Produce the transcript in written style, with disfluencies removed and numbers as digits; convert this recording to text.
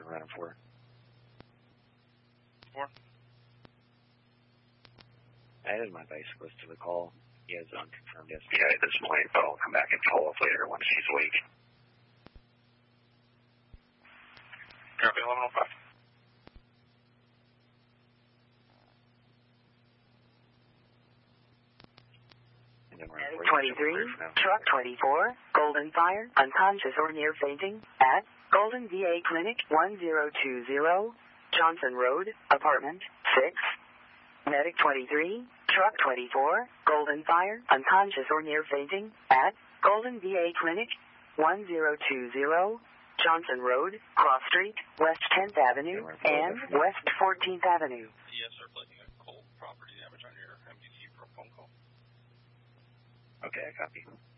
around 4. 4. I added my bicyclist to the call. He has unconfirmed yesterday. Yeah, at this point, but I'll come back and follow up later once he's awake. Copy 1105. Medic 23, truck 24, Golden Fire, unconscious or near fainting, at Golden VA Clinic 1020, Johnson Road, apartment 6. Medic 23, truck 24, Golden Fire, unconscious or near fainting, at Golden VA Clinic 1020, Johnson Road, Cross Street, West 10th Avenue, and West 14th Avenue. Yes, sir, placing a cold property damage on your MDT for a phone call. Okay, I copy.